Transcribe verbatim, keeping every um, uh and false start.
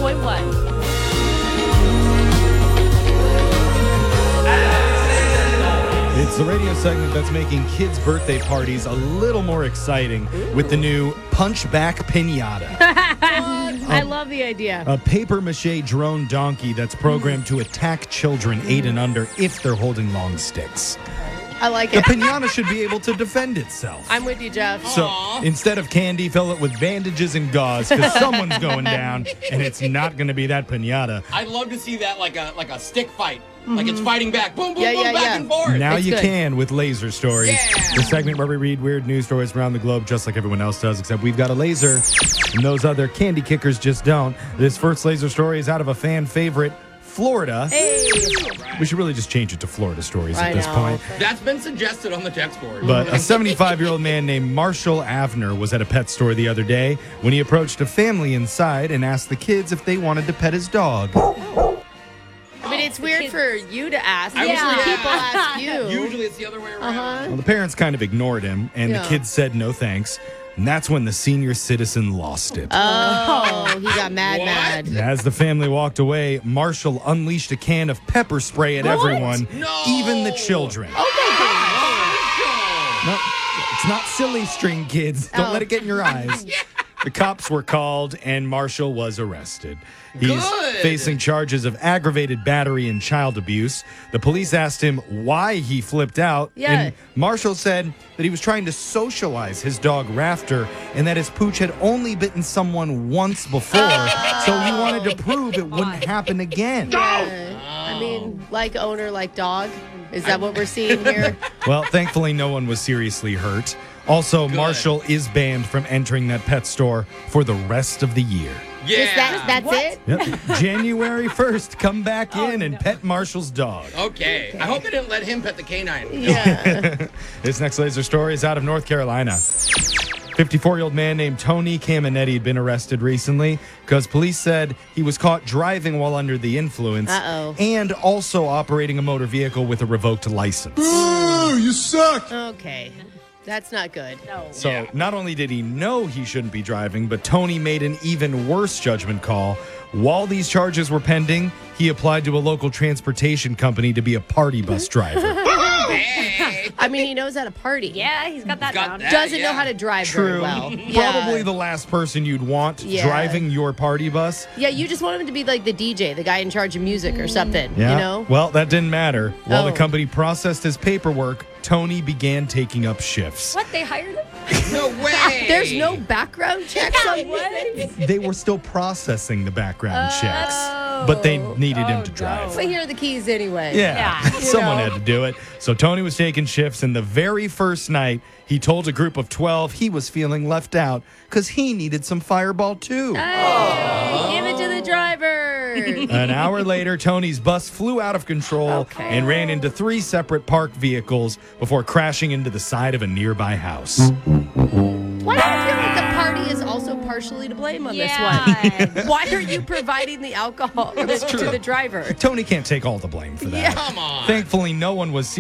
point one. It's the radio segment that's making kids' birthday parties a little more exciting with the new Punchback Pinata. I love the idea. A paper-mache drone donkey that's programmed to attack children eight and under if they're holding long sticks. I like The it. pinata should be able to defend itself. I'm with you, Jeff. So instead of candy, fill it with bandages and gauze because someone's going down, and it's not going to be that pinata. I'd love to see that like a like a stick fight. Like it's fighting back. Boom, boom, Yeah, boom, yeah, back yeah. and forth. Now It's you good. can with Laser Stories. Yeah. The segment where we read weird news stories around the globe just like everyone else does, except we've got a laser and those other candy kickers just don't. This first Laser Story is out of a fan favorite, Florida. Hey. We should really just change it to Florida Stories I at this know. point. That's been suggested on the text board. But a seventy-five-year-old man named Marshall Avner was at a pet store the other day when he approached a family inside and asked the kids if they wanted to pet his dog. I mean, it's weird for you to ask. I was Usually gonna- people ask you. Usually it's the other way around. Uh-huh. Well, the parents kind of ignored him, and Yeah. the kids said no thanks. And that's when the senior citizen lost it. Oh, he got mad, What? mad. As the family walked away, Marshall unleashed a can of pepper spray at everyone, No. even the children. No, it's not silly string, kids. Don't Oh. let it get in your eyes. The cops were called, and Marshall was arrested. He's Good. facing charges of aggravated battery and child abuse. The police asked him why he flipped out, Yeah. and Marshall said that he was trying to socialize his dog Rafter and that his pooch had only bitten someone once before, so he wanted to prove it wouldn't happen again. I mean, like owner, like dog. Is that what we're seeing here? Well, thankfully, no one was seriously hurt. Also, Good. Marshall is banned from entering that pet store for the rest of the year. Yeah. Just that, that's it? Yep. January first, come back in and pet Marshall's dog. Okay. I hope they didn't let him pet the canine. Yeah. This next laser story is out of North Carolina. fifty-four-year-old man named Tony Caminetti had been arrested recently because police said he was caught driving while under the influence Uh-oh. and also operating a motor vehicle with a revoked license. Okay. That's not good. No. So Yeah. not only did he know he shouldn't be driving, but Tony made an even worse judgment call. While these charges were pending, he applied to a local transportation company to be a party bus driver. Hey. I mean, he knows how to party. Yeah, he's got that Got down. that. Doesn't yeah. know how to drive very True. well. Yeah. Probably the last person you'd want Yeah. driving your party bus. Yeah, you just want him to be like the D J, the guy in charge of music or something. Yeah. You know? Well, that didn't matter. While the Oh. company processed his paperwork, Tony began taking up shifts. What? They hired him? No way. There's no background checks on What? They were still processing the background Oh. checks, but they needed him to drive. But here are the keys anyway. Yeah, Yeah. someone know? had to do it. So Tony was taking shifts, and the very first night, he told a group of twelve he was feeling left out because he needed some Fireball too. Hey, give it to the driver. An hour later, Tony's bus flew out of control Okay. and ran into three separate parked vehicles before crashing into the side of a nearby house. Why do I feel like the party is also partially to blame on Yeah. this one? Why are you providing the alcohol to true. the driver? Tony can't take all the blame for that. Yeah. Come on. Thankfully, no one was